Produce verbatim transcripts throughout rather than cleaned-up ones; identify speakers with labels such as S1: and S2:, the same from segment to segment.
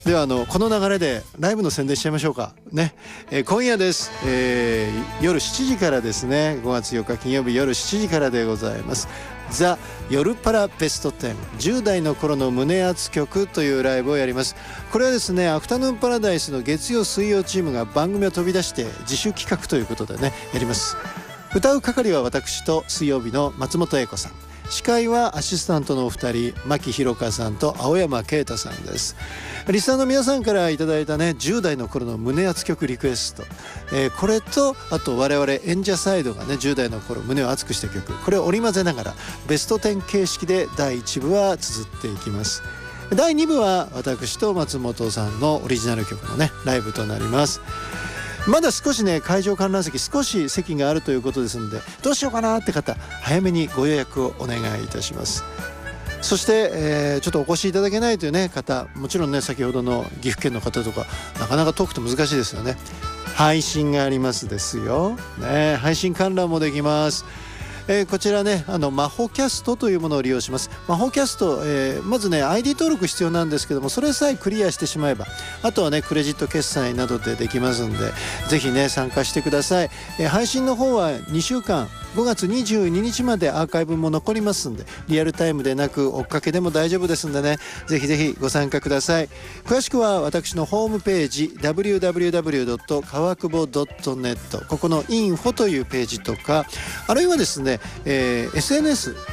S1: ではあのこの流れでライブの宣伝しちゃいましょうかね、えー、今夜です、えー、夜しちじからですね。ごがつよっか金曜日夜しちじからでございます。ザ・夜パラベストテンじゅう代の頃の胸熱曲というライブをやります。これはですねアフタヌーンパラダイスの月曜水曜チームが番組を飛び出して自主企画ということでねやります。歌う係は私と水曜日の松本英子さん、司会はアシスタントのお二人牧弘香さんと青山啓太さんです。リスナーの皆さんからいただいたねじゅう代の頃の胸熱曲リクエスト、えー、これとあと我々演者サイドがねじゅう代の頃胸を熱くした曲、これを織り交ぜながらベストじゅう形式でだいいち部は綴っていきます。だいに部は私と松本さんのオリジナル曲のねライブとなります。まだ少しね会場観覧席少し席があるということですので、どうしようかなって方早めにご予約をお願いいたします。そして、えー、ちょっとお越しいただけないというね方、もちろんね先ほどの岐阜県の方とかなかなか遠くて難しいですよね。配信がありますですよ、ね、配信観覧もできます。えー、こちらねあのマホキャストというものを利用します。マホキャスト、えー、まずね アイディー 登録必要なんですけども、それさえクリアしてしまえばあとはねクレジット決済などでできますんで、ぜひね参加してください。えー、配信の方はにしゅうかんごがつにじゅうににちまでアーカイブも残りますんで、リアルタイムでなく追っかけでも大丈夫ですんでね、ぜひぜひご参加ください。詳しくは私のホームページ ダブリューダブリューダブリュードットかわくぼドットネット、 ここのインフォというページとか、あるいはですね、えー、エスエヌエス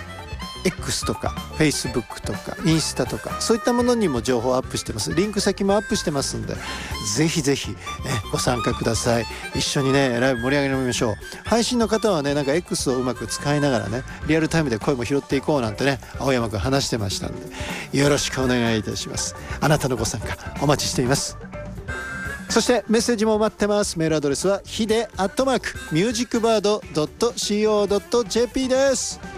S1: X とか Facebook とかインスタとかそういったものにも情報をアップしてます。リンク先もアップしてますんで、ぜひぜひ、ね、ご参加ください。一緒にねライブ盛り上げてみましょう。配信の方はねなんか X をうまく使いながらねリアルタイムで声も拾っていこうなんてね青山くん話してましたんで、よろしくお願いいたします。あなたのご参加お待ちしています。そしてメッセージも待ってます。メールアドレスはヒデアットマークミュージックバードドットシーオードットジェーピー です。